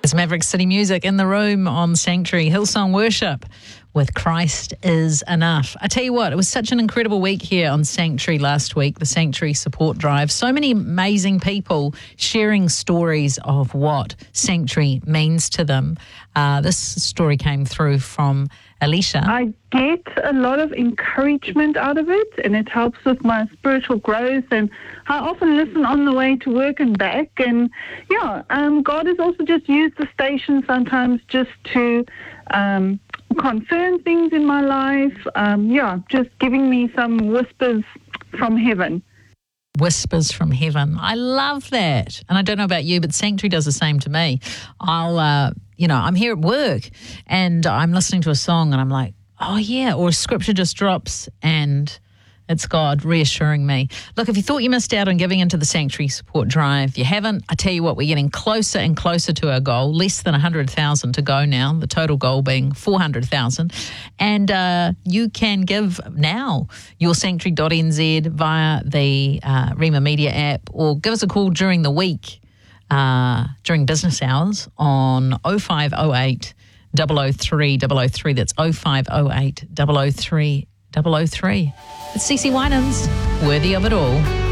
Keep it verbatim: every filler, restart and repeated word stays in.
It's Maverick City Music in the room on Sanctuary Hillsong Worship with Christ is Enough. I tell you what, it was such an incredible week here on Sanctuary last week, the Sanctuary Support Drive. So many amazing people sharing stories of what Sanctuary means to them. Uh, this story came through from Alicia. I get a lot of encouragement out of it, and it helps with my spiritual growth, and I often listen on the way to work and back. And yeah, um, God has also just used the station sometimes just to um, confirm things in my life. Um, yeah, just giving me some whispers from heaven. Whispers from heaven. I love that. And I don't know about you, but Sanctuary does the same to me. I'll, uh, you know, I'm here at work and I'm listening to a song and I'm like, oh yeah, or a scripture just drops and it's God reassuring me. Look, if you thought you missed out on giving into the Sanctuary Support Drive, you haven't. I tell you what, we're getting closer and closer to our goal. Less than one hundred thousand to go now, the total goal being four hundred thousand. And uh, you can give now, your sanctuary dot n z via the uh, Rema Media app, or give us a call during the week, uh, during business hours on oh five oh eight, double oh three, double oh three. That's oh five oh eight, double oh three, double oh three. It's Cece Winans, Worthy of It All.